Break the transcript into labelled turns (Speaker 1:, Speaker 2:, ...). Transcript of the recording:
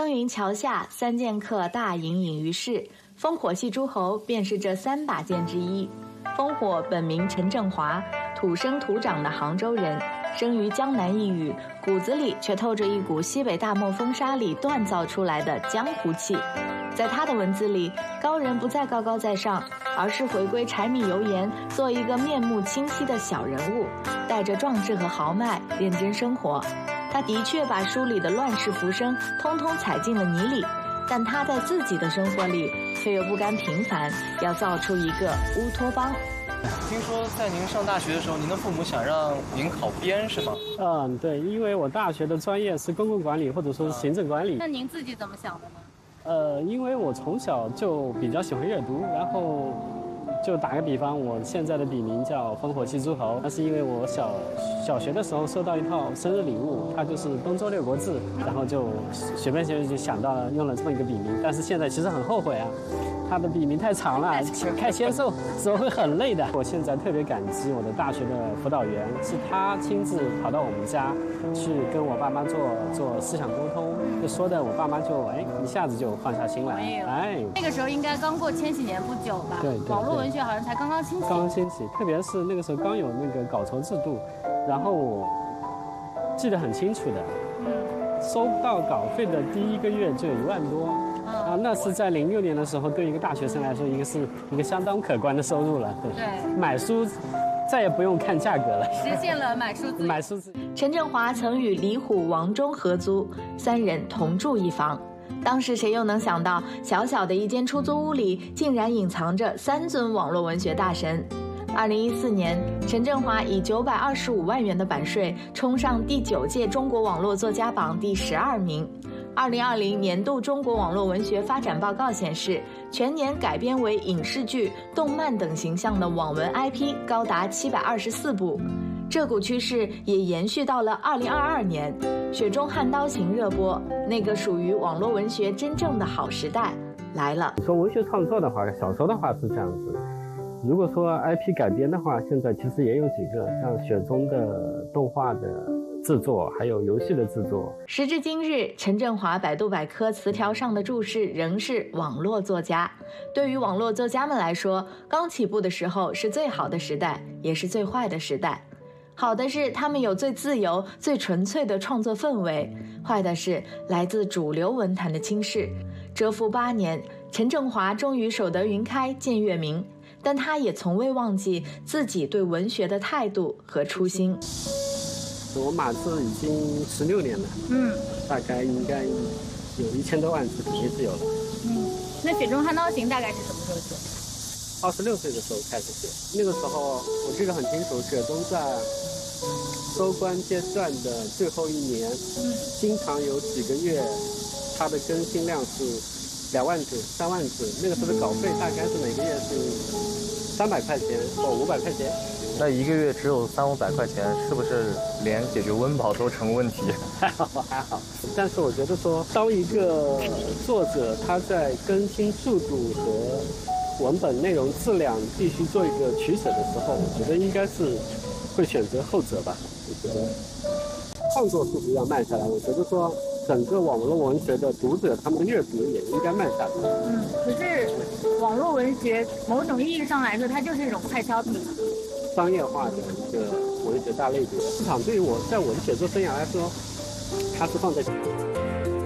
Speaker 1: 风云桥下，三剑客大隐隐于市，烽火戏诸侯便是这3把剑之一。烽火本名陈振华，土生土长的杭州人，生于江南一隅，骨子里却透着一股西北大漠风沙里锻造出来的江湖气。在他的文字里，高人不再高高在上，而是回归柴米油盐，做一个面目清晰的小人物，带着壮志和豪迈，认真生活。他的确把书里的乱世浮生通通踩进了泥里，但他在自己的生活里却又不甘平凡，要造出一个乌托邦。
Speaker 2: 听说在您上大学的时候，您的父母想让您考编是吗？
Speaker 3: 对，因为我大学的专业是公共管理或者说是行政管理。
Speaker 4: 那您自己怎么想的呢？
Speaker 3: 因为我从小就比较喜欢阅读，然后就打个比方，我现在的笔名叫烽火戏诸侯，那是因为我小学的时候收到一套生日礼物，它就是东周六国志，然后就随便就想到了用了这么一个笔名，但是现在其实很后悔啊。他的笔名太长了，开签售时候会很累的。我现在特别感激我的大学的辅导员，是他亲自跑到我们家去跟我爸妈做思想沟通，就说的我爸妈就一下子就放下心来。
Speaker 4: 那个时候应该刚过千禧年不久吧？
Speaker 3: 对，
Speaker 4: 网络文学好像才刚刚兴起。
Speaker 3: 刚刚兴起，特别是那个时候刚有那个稿酬制度，然后我记得很清楚的，收到稿费的第1个月就有1万多。那是在06年的时候，对一个大学生来说，是一个相当可观的收入了。对，买书再也不用看价格了，
Speaker 4: 实现了买书自由。
Speaker 1: 陈振华曾与李虎、王忠合租，3人同住一房。当时谁又能想到，小小的一间出租屋里，竟然隐藏着3尊网络文学大神。2014年，陈振华以925万元的版税，冲上第9届中国网络作家榜第12名。2020年度中国网络文学发展报告显示，全年改编为影视剧、动漫等形象的网文 IP 高达724部。这股趋势也延续到了2022年，《雪中悍刀行》热播，那个属于网络文学真正的好时代来了。
Speaker 3: 说文学创作的话，小说的话是这样子。如果说 IP 改编的话，现在其实也有几个，像雪中的动画的制作，还有游戏的制作。
Speaker 1: 时至今日，陈振华百度百科词条上的注释仍是网络作家。对于网络作家们来说，刚起步的时候是最好的时代，也是最坏的时代。好的是他们有最自由、最纯粹的创作氛围，坏的是来自主流文坛的轻视。蛰伏8年，陈振华终于守得云开见月明，但他也从未忘记自己对文学的态度和初心。
Speaker 3: 我码字已经16年了，大概应该有1000多万字肯定是有了。
Speaker 4: 那《雪中悍刀行》大概是什么时候写
Speaker 3: ？26岁的时候开始写，那个时候我记得很清楚，雪中在收官阶段的最后1年，经常有几个月，它的更新量是2万字、3万字，那个时候的稿费大概是每个月是300块钱或500块钱。
Speaker 2: 那1个月只有300-500块钱，是不是连解决温饱都成问题？
Speaker 3: 还好。但是我觉得说，当一个作者他在更新速度和文本内容质量必须做一个取舍的时候，我觉得应该是会选择后者吧。我觉得创作速度要慢下来，我觉得说整个网络文学的读者他们的阅读也应该慢下来。
Speaker 4: 可是网络文学某种意义上来说，它就是一种快消品，
Speaker 3: 商业化的一个文学大类别。市场对于在我的写作生涯来说，它是放在